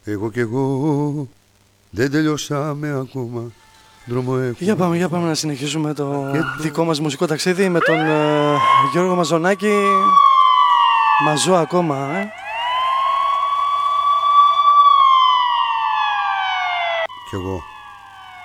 Εγώ κι εγώ δεν τελειώσαμε ακόμα. Δρόμο έχουμε. Για πάμε να συνεχίσουμε το δικό μας μουσικό ταξίδι με τον Γιώργο Μαζονάκη. Μαζώ ακόμα, Κι εγώ.